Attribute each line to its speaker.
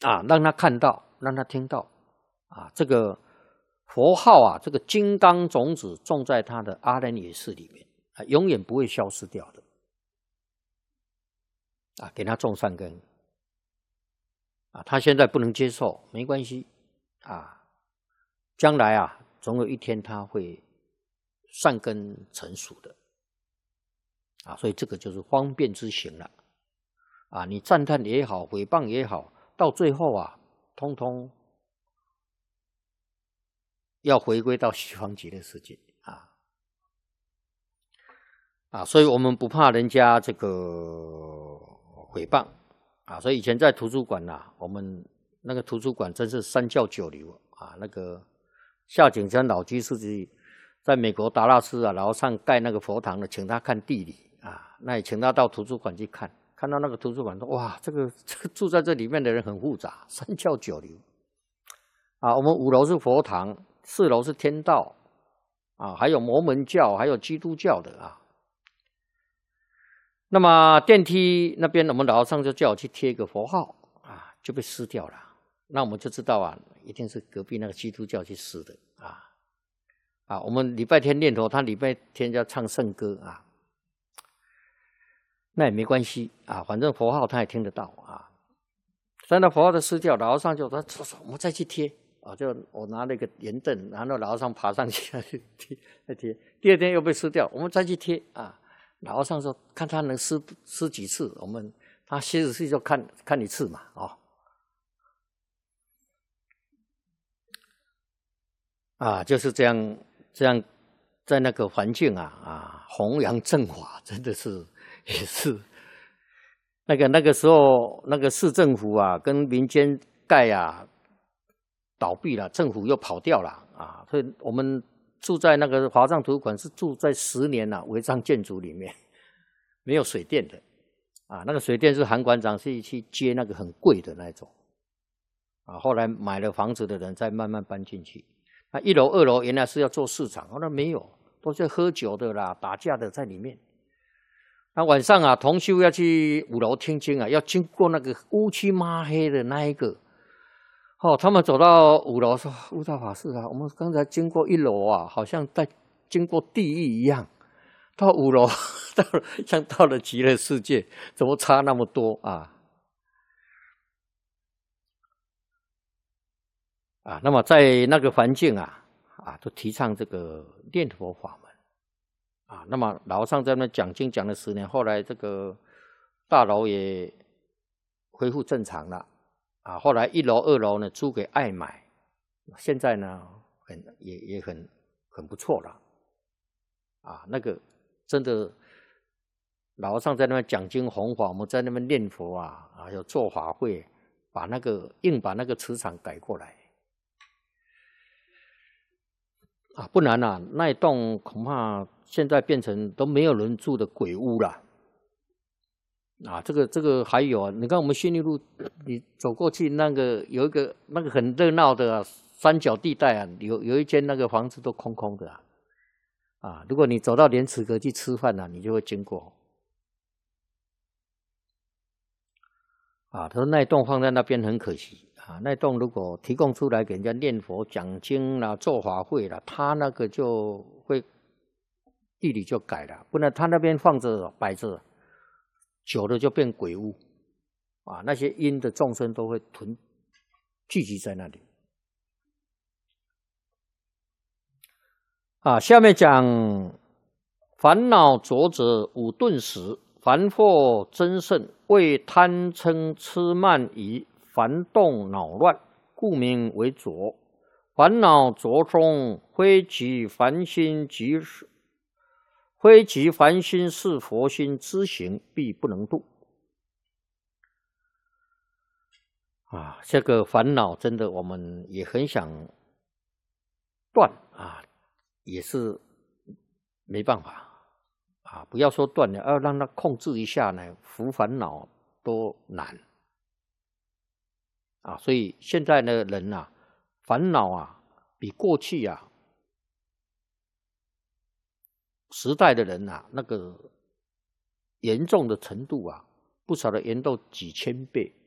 Speaker 1: 啊，让他看到，让他听到啊，这个佛号啊，这个金刚种子种在他的阿赖耶识里面啊，永远不会消失掉的啊，给他种善根啊，他现在不能接受，没关系啊，将来啊，总有一天他会善根成熟的啊，所以这个就是方便之行了啊，你赞叹也好，诽谤也好，到最后啊，通通要回归到西方极乐世界啊，所以我们不怕人家这个诽谤啊，所以以前在图书馆我们那个图书馆真是三教九流啊，那个夏景山老居士在美国达拉斯楼上盖那个佛堂的，请他看地理啊，那也请他到图书馆去看，看到那个图书馆说哇，这个住在这里面的人很复杂，三教九流啊，我们5楼是佛堂，4楼是天道啊，还有摩门教，还有基督教的啊。那么电梯那边，我们老和尚就叫我去贴一个佛号啊，就被撕掉了。那我们就知道啊，一定是隔壁那个基督教去撕的啊。我们礼拜天念佛，他礼拜天要唱圣歌啊，那也没关系啊，反正佛号他也听得到啊。所以那佛号的撕掉，老和尚就说我们再去贴啊，就我拿了一个圆凳，然后老和尚爬上去贴，再贴。第2天又被撕掉，我们再去贴啊。老和尚说：“看他能撕几次，他歇着去就看1次嘛，就是这样，在那个环境弘扬正法，真的是也是那个时候，那个市政府跟民间盖倒闭了，政府又跑掉了所以我们住在那个华藏图书馆是住在10年违章建筑里面，没有水电的那个水电是韩馆长去接那个很贵的那种后来买了房子的人再慢慢搬进去。那1楼、2楼原来是要做市场，后来没有，都是喝酒的啦、打架的在里面。那晚上同修要去5楼听经要经过那个乌漆抹黑的那一个。他们走到5楼说：“悟道法师我们刚才经过1楼好像在经过地狱一样，到5楼像到了极乐世界，怎么差那么多那么在那个环境都提倡这个念佛法门那么老和尚在那讲经讲了10年，后来这个大楼也恢复正常了。后来1楼、2楼呢租给爱买，现在呢也很不错了那个真的老和尚在那边讲经弘法，我们在那边念佛有做法会，把那个磁场改过来不然那一栋恐怕现在变成都没有人住的鬼屋了这个还有你看我们信义路，你走过去那个有一个那个很热闹的三角地带有一间那个房子都空空的如果你走到莲池阁去吃饭你就会经过他说那一栋放在那边很可惜那一栋如果提供出来给人家念佛讲经啦、做法会啦，他那个就会地理就改了，不然他那边放着摆着。久了就变鬼屋那些阴的众生都会聚集在那里下面讲烦恼浊者五顿时，凡惑增盛，为贪嗔痴慢疑烦动恼乱，故名为浊。烦恼浊中，非即烦心是佛心之行，必不能度这个烦恼真的我们也很想断也是没办法不要说断了，要让它控制一下呢，除烦恼都难所以现在的人烦恼比过去时代的人那个严重的程度不晓得严重几千倍